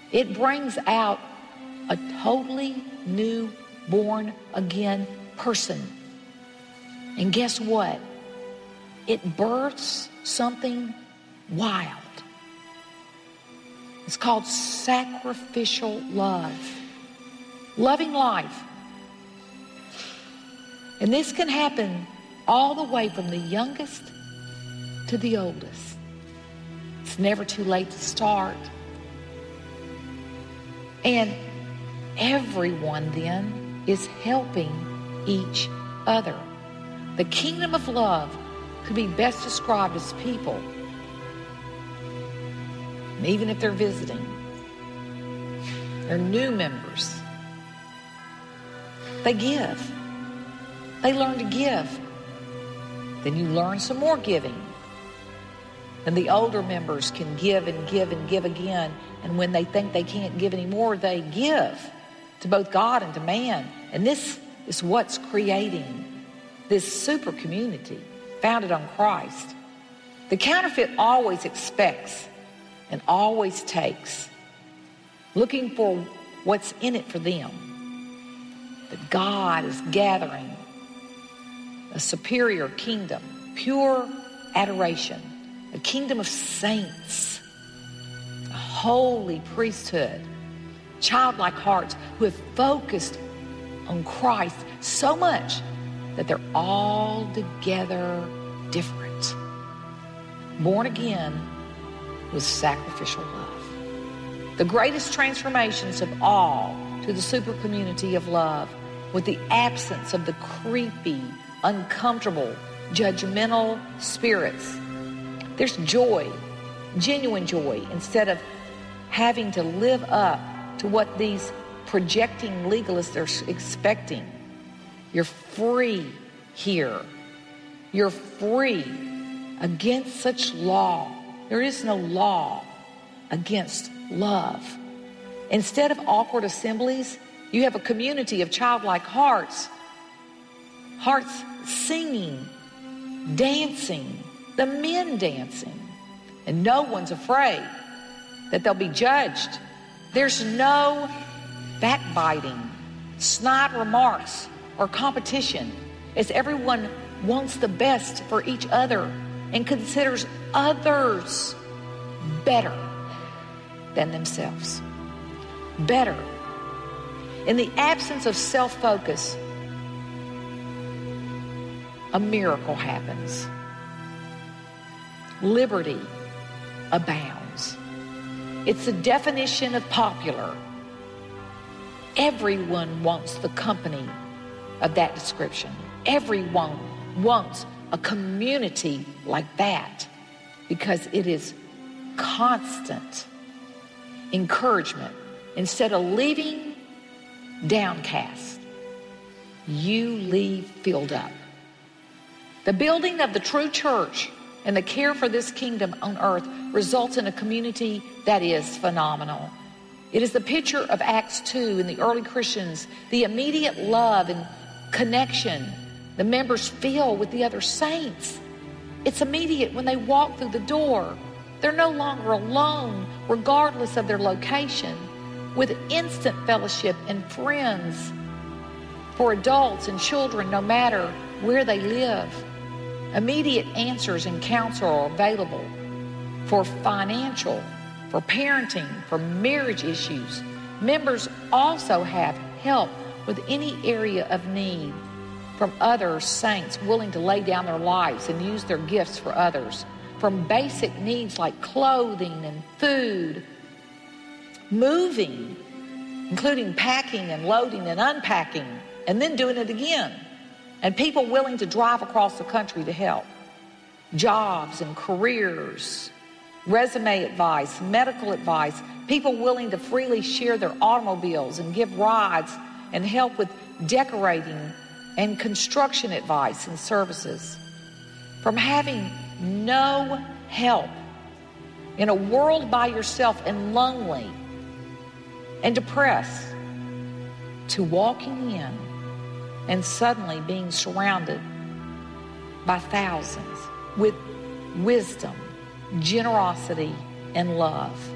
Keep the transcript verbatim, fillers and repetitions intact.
It brings out a totally new, born again person. And guess what? It births something wild. It's called sacrificial love. Loving life. And this can happen all the way from the youngest to the oldest. It's never too late to start. And everyone then is helping each other. The kingdom of love could be best described as people, and even if they're visiting, they're new members. They give. They learn to give. Then you learn some more giving. And the older members can give and give and give again. And when they think they can't give anymore, they give to both God and to man. And this is what's creating this super community founded on Christ. The counterfeit always expects and always takes, looking for what's in it for them. But God is gathering a superior kingdom, pure adoration, a kingdom of saints, a holy priesthood, childlike hearts who have focused on Christ so much that they're all together different. Born again with sacrificial love. The greatest transformations of all to the super community of love with the absence of the creepy, uncomfortable, judgmental spirits. There's joy, genuine joy, instead of having to live up to what these projecting legalists are expecting. You're free here. You're free against such law. There is no law against love. Instead of awkward assemblies, you have a community of childlike hearts. Hearts singing, dancing, the men dancing. And no one's afraid that they'll be judged. There's no backbiting, snide remarks, or competition, as everyone wants the best for each other and considers others better than themselves. Better. In the absence of self-focus, a miracle happens. Liberty abounds. It's the definition of popular. Everyone wants the company of that description. Everyone wants a community like that because it is constant encouragement. Instead of leaving downcast, you leave filled up. The building of the true church and the care for this kingdom on earth results in a community that is phenomenal. It is the picture of Acts two in the early Christians, the immediate love and connection the members feel with the other saints. It's immediate when they walk through the door. They're no longer alone, regardless of their location, with instant fellowship and friends for adults and children, no matter where they live. Immediate answers and counsel are available for financial, for parenting, for marriage issues. Members also have help with any area of need from other saints willing to lay down their lives and use their gifts for others. From basic needs like clothing and food, moving, including packing and loading and unpacking, and then doing it again. And people willing to drive across the country to help. Jobs and careers, resume advice, medical advice, people willing to freely share their automobiles and give rides and help with decorating and construction advice and services. From having no help in a world by yourself and lonely and depressed, to walking in and suddenly being surrounded by thousands with wisdom, generosity, and love.